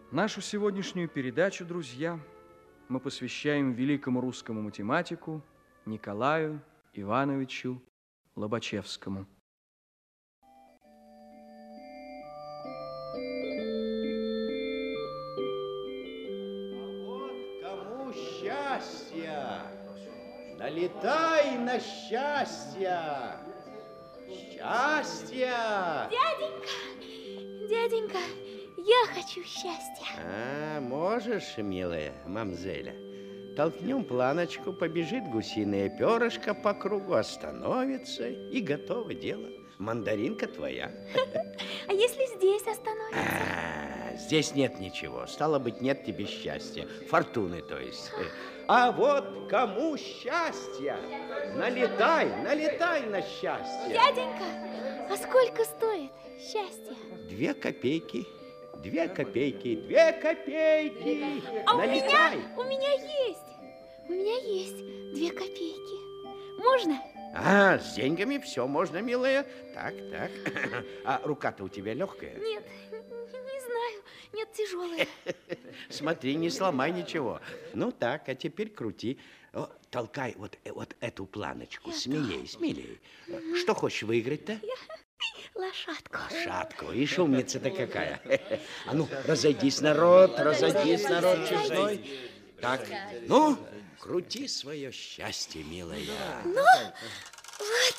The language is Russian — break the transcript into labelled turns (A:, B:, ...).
A: Нашу сегодняшнюю передачу, друзья, мы посвящаем великому русскому математику Николаю Ивановичу Лобачевскому.
B: Кому счастье, налетай на счастье, счастье.
C: Дяденька, я хочу счастья.
B: Можешь, милая мамзеля. Толкнем планочку, побежит гусиное перышко по кругу, остановится, и готово дело. Мандаринка твоя.
C: А если здесь остановится?
B: Здесь нет ничего. Стало быть, нет тебе счастья. Фортуны, то есть. А вот кому счастье? Налетай на счастье.
C: Дяденька, а сколько стоит счастье?
B: 2 копейки. 2 копейки. 2 копейки.
C: А
B: налетай.
C: у меня есть 2 копейки. Можно?
B: С деньгами все можно, милая. Так. А рука-то у тебя легкая?
C: Нет, не знаю. Нет, тяжелая.
B: Смотри, не сломай ничего. Ну так, а теперь крути. Толкай вот эту планочку. Смелей. Что хочешь выиграть-то?
C: Лошадку.
B: Лошадку. Ишь, умница-то какая. А ну, разойдись, народ честной. Так, ну, крути свое счастье, милая.
C: Ну, вот